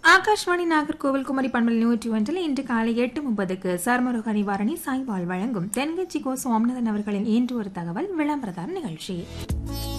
ஆகாஷ்வாணி நாகர்கோவில் குமரி பண்பல் 101 இன்று காலை 8:30க்கு சர்மரோக நிவாரணி சாய்பால் வழங்கும் தென்கட்சி கோ சுவாமிநாதன் அவர்களின் இன்று ஒரு தகவல் விளம்பரதார் நிகழ்ச்சி.